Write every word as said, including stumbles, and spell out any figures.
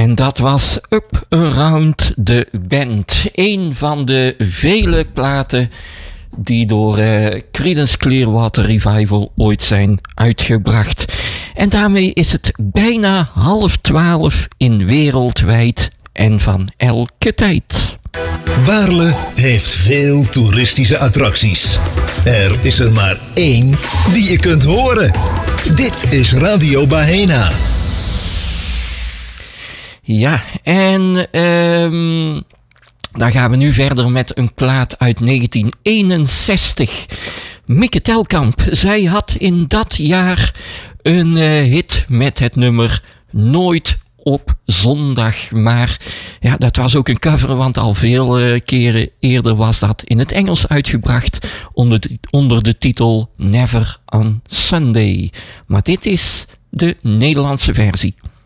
En dat was Up Around the Bend. Een van de vele platen die door uh, Creedence Clearwater Revival ooit zijn uitgebracht. En daarmee is het bijna half twaalf in Wereldwijd en van elke tijd. Baarle heeft veel toeristische attracties. Er is er maar één die je kunt horen. Dit is Radio Baena. Ja, en um, dan gaan we nu verder met een plaat uit negentien eenenzestig. Mieke Telkamp, zij had in dat jaar een uh, hit met het nummer Nooit op zondag. Maar ja, dat was ook een cover, want al veel uh, keren eerder was dat in het Engels uitgebracht onder de, onder de titel Never on Sunday. Maar dit is de Nederlandse versie.